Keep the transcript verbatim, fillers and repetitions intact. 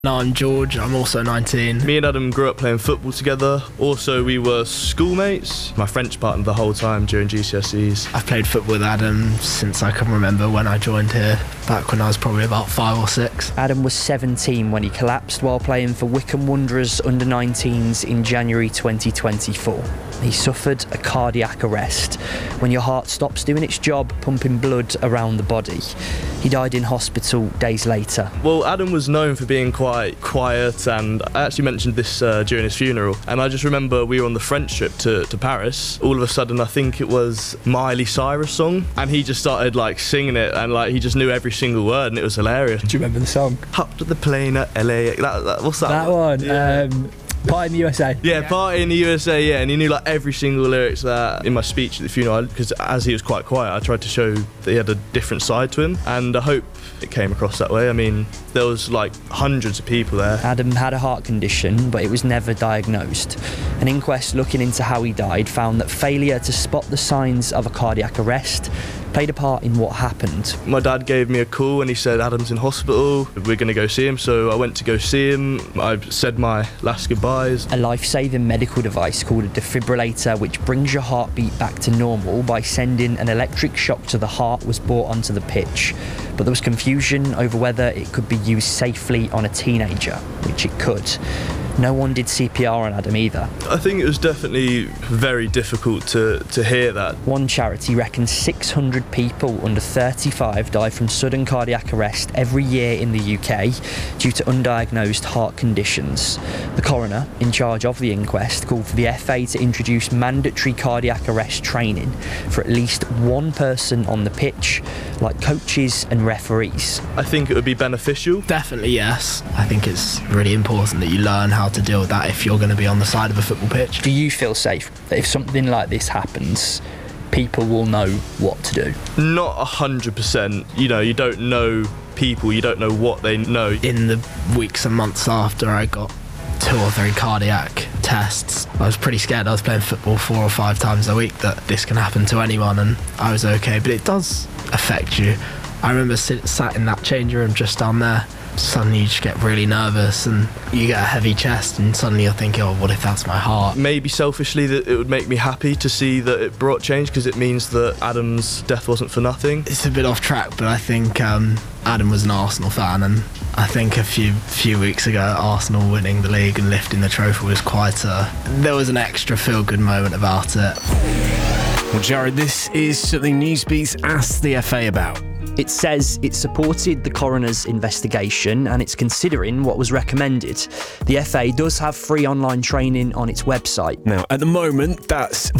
No, I'm George, I'm also nineteen. Me and Adam grew up playing football together. Also, we were schoolmates. My French partner the whole time during G C S Es. I've played football with Adam since I can remember when I joined here, back when I was probably about five or six. Adam was seventeen when he collapsed while playing for Wycombe Wanderers under nineteens in January twenty twenty-four. He suffered a cardiac arrest when your heart stops doing its job pumping blood around the body. He died in hospital days later. Well, Adam was known for being quite quiet, and I actually mentioned this uh, during his funeral. And I just remember we were on the French trip to, to Paris. All of a sudden, I think it was Miley Cyrus song, and he just started like singing it, and like he just knew every single word, and it was hilarious. Do you remember the song? Up to the plane at L A. That, that, what's that? That one. Yeah. Um, Party in the U S A. Yeah, Party in the U S A, yeah, and he knew like every single lyrics that in my speech at the funeral, because as he was quite quiet, I tried to show that he had a different side to him, and I hope it came across that way. I mean, there was like hundreds of people there. Adam had a heart condition, but it was never diagnosed. An inquest looking into how he died found that failure to spot the signs of a cardiac arrest played a part in what happened. My dad gave me a call and he said, Adam's in hospital, we're going to go see him. So I went to go see him. I said my last goodbyes. A life-saving medical device called a defibrillator, which brings your heartbeat back to normal by sending an electric shock to the heart, was brought onto the pitch. But there was confusion over whether it could be used safely on a teenager, which it could. No one did C P R on Adam either. I think it was definitely very difficult to, to hear that. One charity reckons six hundred people under thirty-five die from sudden cardiac arrest every year in the U K due to undiagnosed heart conditions. The coroner, in charge of the inquest, called for the F A to introduce mandatory cardiac arrest training for at least one person on the pitch, like coaches and referees. I think it would be beneficial. Definitely yes. I think it's really important that you learn how to deal with that if you're going to be on the side of a football pitch. Do you feel safe that if something like this happens, people will know what to do? Not a hundred percent. You know, you don't know people, you don't know what they know. In the weeks and months after I got two or three cardiac tests, I was pretty scared. I was playing football four or five times a week that this can happen to anyone, and I was okay, but it does affect you. I remember sit, sat in that change room just down there. Suddenly you just get really nervous and you get a heavy chest, and suddenly you're thinking, oh, what if that's my heart? Maybe selfishly that it would make me happy to see that it brought change, because it means that Adam's death wasn't for nothing. It's a bit off track, but I think um, Adam was an Arsenal fan, and I think a few few weeks ago Arsenal winning the league and lifting the trophy was quite a... There was an extra feel-good moment about it. Well, Jared, this is something Newsbeat's asked the F A about. It says it supported the coroner's investigation and it's considering what was recommended. The F A does have free online training on its website. Now, at the moment, that's